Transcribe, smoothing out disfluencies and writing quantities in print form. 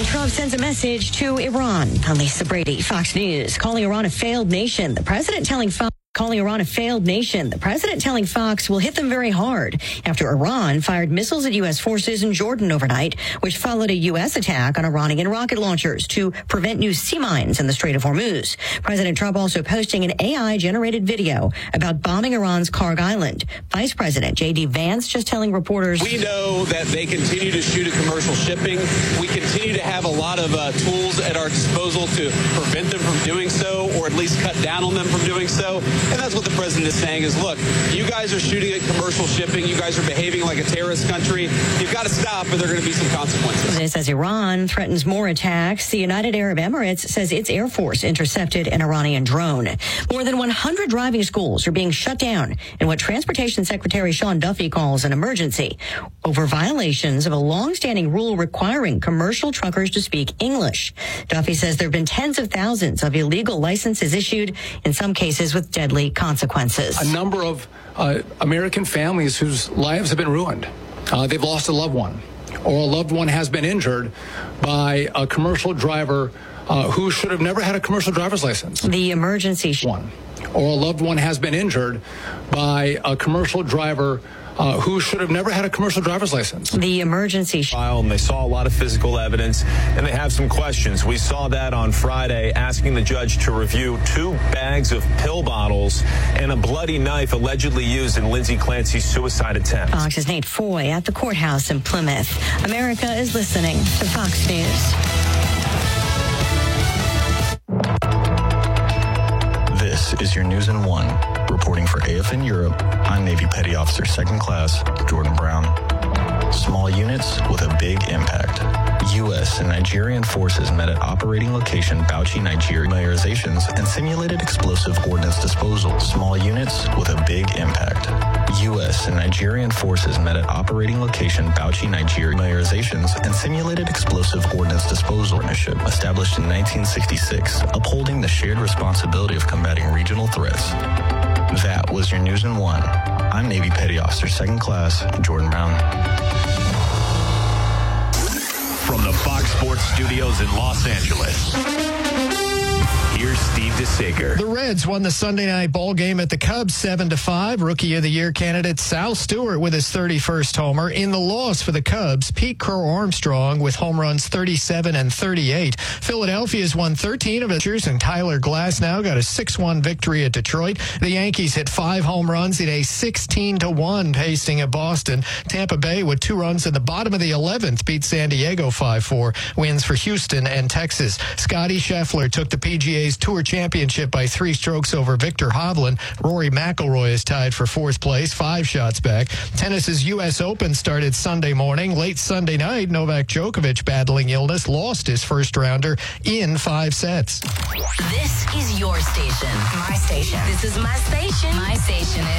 Trump sends a message to Iran. I'm Lisa Brady, Fox News, calling Iran a failed nation. The president telling Fox will hit them very hard after Iran fired missiles at U.S. forces in Jordan overnight, which followed a U.S. attack on Iranian rocket launchers to prevent new sea mines in the Strait of Hormuz. President Trump also posting an AI-generated video about bombing Iran's Karg Island. Vice President J.D. Vance just telling reporters, "We know that they continue to shoot at commercial shipping. We continue to have a lot of tools at our disposal to prevent them from doing so, or at least cut down on them from doing so. And that's what the president is saying is, look, you guys are shooting at commercial shipping. You guys are behaving like a terrorist country. You've got to stop, or there are going to be some consequences." This as Iran threatens more attacks. The United Arab Emirates says its Air Force intercepted an Iranian drone. More than 100 driving schools are being shut down in what Transportation Secretary Sean Duffy calls an emergency over violations of a long-standing rule requiring commercial truckers to speak English. Duffy says there have been tens of thousands of illegal licenses issued, in some cases with deadly consequences. A number of American families whose lives have been ruined. They've lost a loved one, or a loved one has been injured by a commercial driver who should have never had a commercial driver's license. The emergency or a loved one has been injured by a commercial driver who should have never had a commercial driver's license. The emergency trial, and they saw a lot of physical evidence, and they have some questions. We saw that on Friday, asking the judge to review 2 bags of pill bottles and a bloody knife allegedly used in Lindsay Clancy's suicide attempt. Fox's Nate Foy at the courthouse in Plymouth. America is listening to Fox News. This is your News in 1. Reporting for AFN Europe, I'm Navy Petty Officer 2nd Class Jordan Brown. Small units with a big impact. U.S. and Nigerian forces met at operating location Bauchi, Nigeria. Familiarizations and simulated explosive ordnance disposal. Small units with a big impact. U.S. and Nigerian forces met at operating location Bauchi, Nigeria. Familiarizations and simulated explosive ordnance disposal partnership established in 1966, upholding the shared responsibility of combating regional threats. That was your News in 1. I'm Navy Petty Officer 2nd Class Jordan Brown. From the Fox Sports Studios in Los Angeles, here's Steve DeSager. The Reds won the Sunday night ball game at the Cubs 7-5. Rookie of the Year candidate Sal Stewart with his 31st homer. In the loss for the Cubs, Pete Crow-Armstrong with home runs 37 and 38. Philadelphia's won 13 of its, and Tyler Glasnow got a 6-1 victory at Detroit. The Yankees hit 5 home runs in a 16-1 pasting at Boston. Tampa Bay with 2 runs in the bottom of the 11th beat San Diego 5-4. Wins for Houston and Texas. Scotty Scheffler took the PGA's Tour Championship by 3 strokes over Victor Hovland. Rory McIlroy is tied for 4th place, 5 shots back. Tennis's U.S. Open started Sunday morning. Late Sunday night, Novak Djokovic, battling illness, lost his first rounder in 5 sets. This is your station. My station. This is my station. My station is